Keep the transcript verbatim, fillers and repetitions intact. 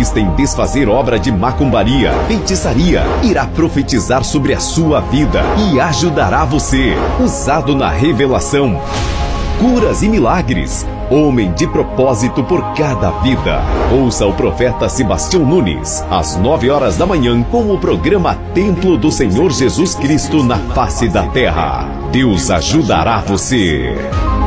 especialista em desfazer obra de macumbaria, feitiçaria. Irá profetizar sobre a sua vida e ajudará você. Usado na revelação, curas e milagres. Homem de propósito por cada vida. Ouça o profeta Sebastião Nunes, às nove horas da manhã, com o programa Templo do Senhor Jesus Cristo na face da terra. Deus ajudará você.